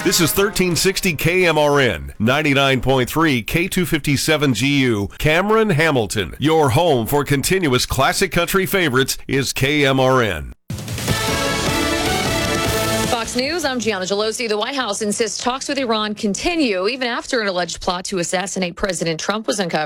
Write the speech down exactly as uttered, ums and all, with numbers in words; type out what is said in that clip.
This is thirteen sixty K M R N, ninety-nine point three K two fifty-seven G U, Cameron, Hamilton. Your home for continuous classic country favorites is K M R N. Fox News, I'm Gianna Gelosi. The White House insists talks with Iran continue even after an alleged plot to assassinate President Trump was uncovered.